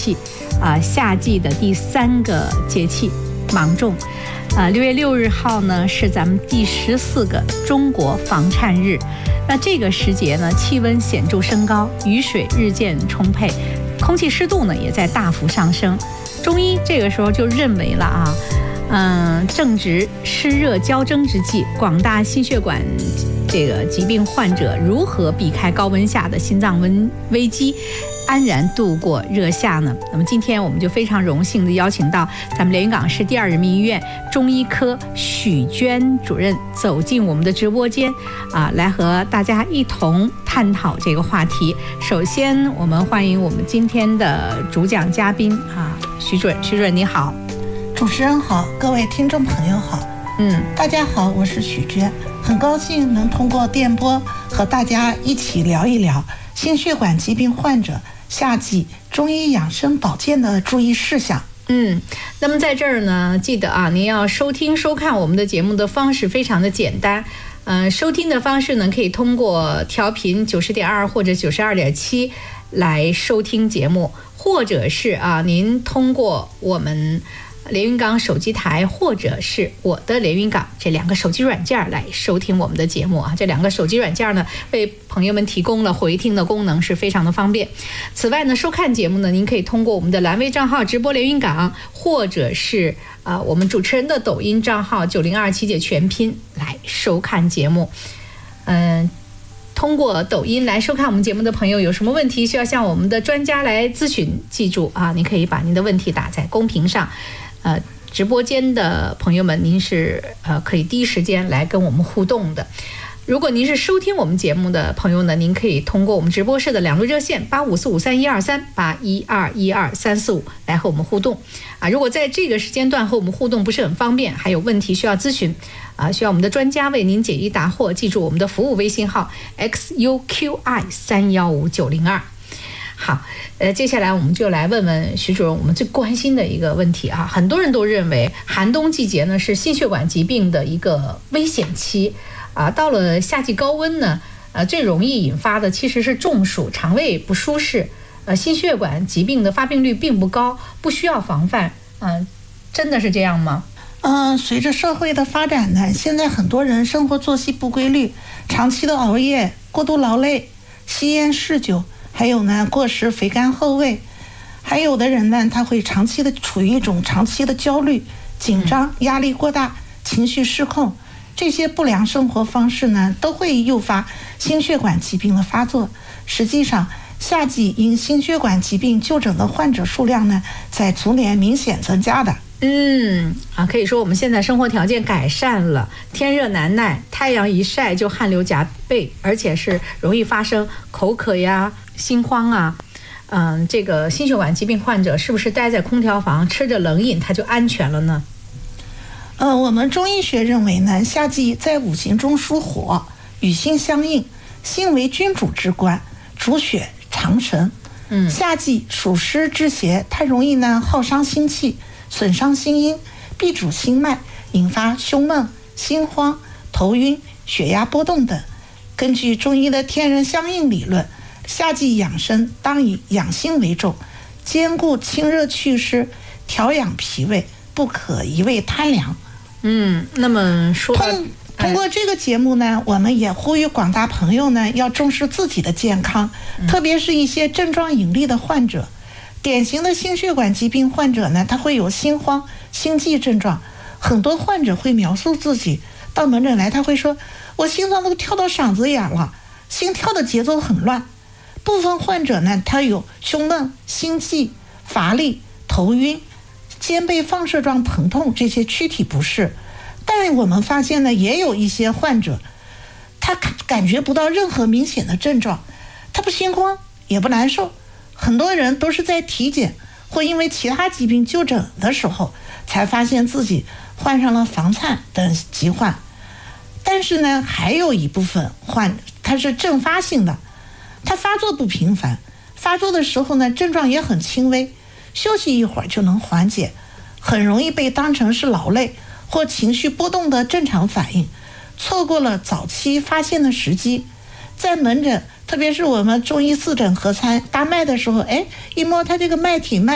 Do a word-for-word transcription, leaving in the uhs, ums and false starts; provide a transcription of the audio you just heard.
气，啊、呃，夏季的第三个节气芒种。啊，六月六日号呢是咱们第十四个中国房颤日。那这个时节呢，气温显著升高，雨水日渐充沛，空气湿度呢也在大幅上升。中医这个时候就认为了啊，嗯，正值湿热交争之际，广大心血管这个疾病患者如何避开高温下的心脏温危机，安然度过热夏呢？那么今天我们就非常荣幸的邀请到咱们连云港市第二人民医院中医科许娟主任走进我们的直播间啊，来和大家一同探讨这个话题。首先我们欢迎我们今天的主讲嘉宾啊，徐主任。徐主任你好。 主持人好，各位听众朋友好。 嗯， 大家好，我是许娟，很高兴能通过电波和大家一起聊一聊心血管疾病患者夏季中医养生保健的注意事项。 嗯，那么在这儿呢，记得啊，您要收听收看我们的节目的方式非常的简单。嗯、呃，收听的方式呢，可以通过调频九十点二或者九十二点七来收听节目，或者是啊，您通过我们连云港手机台或者是我的连云港这两个手机软件来收听我们的节目啊，这两个手机软件呢为朋友们提供了回听的功能，是非常的方便。此外呢，收看节目呢，您可以通过我们的蓝微账号直播连云港，或者是呃我们主持人的抖音账号九零二七姐全拼来收看节目。嗯、呃。通过抖音来收看我们节目的朋友，有什么问题需要向我们的专家来咨询，记住啊，您可以把您的问题打在公屏上，呃，直播间的朋友们，您是呃可以第一时间来跟我们互动的。如果您是收听我们节目的朋友呢，您可以通过我们直播室的两路热线八五四五三一二三、八一二一二三四五来和我们互动啊。如果在这个时间段和我们互动不是很方便，还有问题需要咨询啊，需要我们的专家为您解疑答惑，记住我们的服务微信号 X U Q I 三一五九零二。好，呃，接下来我们就来问问徐主任我们最关心的一个问题啊。很多人都认为寒冬季节呢是心血管疾病的一个危险期啊，到了夏季高温呢，呃，最容易引发的其实是中暑、肠胃不舒适，呃，心血管疾病的发病率并不高，不需要防范，嗯、呃，真的是这样吗？ 嗯、呃，随着社会的发展呢，现在很多人生活作息不规律，长期的熬夜、过度劳累、吸烟嗜酒，还有呢过食肥甘厚味，还有的人呢他会长期的处于一种长期的焦虑、紧张、压力过大、情绪失控，这些不良生活方式呢都会诱发心血管疾病的发作。实际上夏季因心血管疾病就诊的患者数量呢在逐年明显增加的。 嗯啊，可以说我们现在生活条件改善了，天热难耐，太阳一晒就汗流浃背，而且是容易发生口渴呀、心慌啊。嗯，这个心血管疾病患者是不是待在空调房吃着冷饮他就安全了呢？ 呃，我们中医学认为呢，夏季在五行中属火，与心相应，心为君主之官，主血长神。 嗯， 夏季属湿之邪，它容易呢耗伤心气，损伤心阴，闭阻心脉，引发胸闷、心慌、头晕、血压波动等。根据中医的天人相应理论，夏季养生当以养心为重，兼顾清热祛湿，调养脾胃，不可一味贪凉。 嗯，那么说到通通过这个节目呢，我们也呼吁广大朋友呢要重视自己的健康， 嗯、 特别是一些症状隐匿的患者。典型的心血管疾病患者呢，他会有心慌、心悸症状。很多患者会描述自己到门诊来，他会说：“我心脏都跳到嗓子眼了，心跳的节奏很乱。”部分患者呢，他有胸闷、心悸、乏力、头晕、肩背放射状疼痛这些躯体不适。但我们发现呢，也有一些患者，他感觉不到任何明显的症状，他不心慌也不难受。很多人都是在体检或因为其他疾病就诊的时候，才发现自己患上了房颤等疾患。但是呢，还有一部分患它是阵发性的，它发作不频繁，发作的时候呢，症状也很轻微，休息一会儿就能缓解，很容易被当成是劳累或情绪波动的正常反应，错过了早期发现的时机。在门诊，特别是我们中医四诊合参搭脉的时候，哎，一摸他这个脉体脉